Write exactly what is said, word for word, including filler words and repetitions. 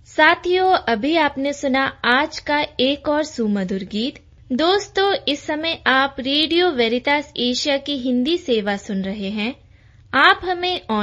साथियों, अभी आपने सुना आज का एक और सुमधुर गीत। दोस्तों, इस समय आप रेडियो वेरितास एशिया की हिंदी सेवा सुन रहे हैं। आप हमें